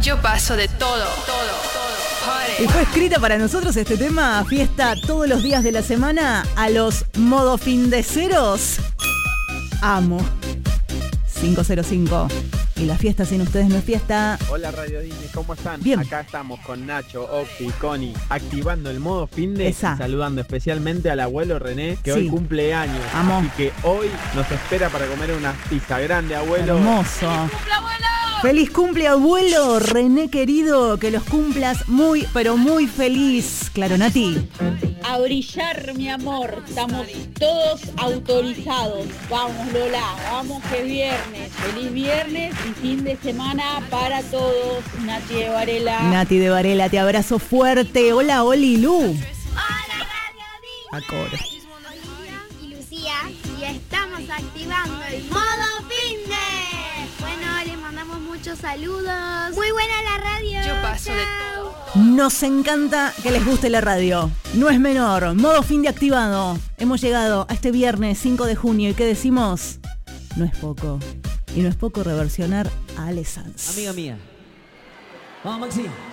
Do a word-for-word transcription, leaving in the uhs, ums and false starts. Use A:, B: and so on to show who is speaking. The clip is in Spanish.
A: Yo paso de todo, todo, todo. Party.
B: Y fue escrita para nosotros este tema, fiesta todos los días de la semana, a los modo findeceros. Amo. cinco cero cinco. Y la fiesta sin ustedes no es fiesta.
C: Hola Radio Disney, ¿cómo están?
B: Bien.
C: Acá estamos con Nacho, Octi y Connie, activando el modo finde y
B: Esa.
C: saludando especialmente al abuelo René, que
B: Sí.
C: hoy cumple años.
B: Amo.
C: Así que hoy nos espera para comer una pizza grande, abuelo.
B: Hermoso. ¡Feliz cumple, abuelo! René querido, que los cumplas muy, pero muy feliz. Claro, Nati.
D: A brillar, mi amor, estamos todos autorizados. Vamos, Lola, vamos que es viernes. Feliz viernes y fin de semana para todos. Nati de Varela.
B: Nati de Varela, te abrazo fuerte. Hola, Oli Lu.
E: Hola Radio Disney.
B: A coro.
E: Olivia y Lucía y estamos activando el modo finde. Bueno, les mandamos muchos saludos. Muy buena la radio.
A: Yo paso de
E: Chao.
B: Nos encanta que les guste la radio. No es menor. Modo finde activado. Hemos llegado a este viernes cinco de junio. ¿Y qué decimos? No es poco. Y no es poco reversionar a Ale Sanz.
F: Amiga mía. Vamos, Maxi.